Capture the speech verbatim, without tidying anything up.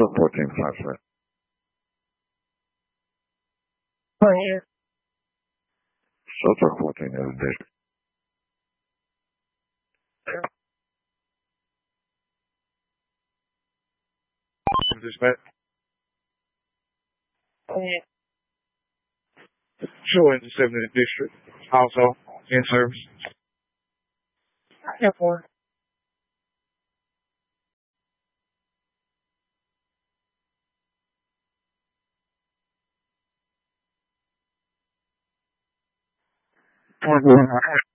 Still fourteen five six. Oh, yeah. Still took fourteen the other day. Dispatch. Oh, yeah. Show in the seventieth district. Also in service. Airport. Point one.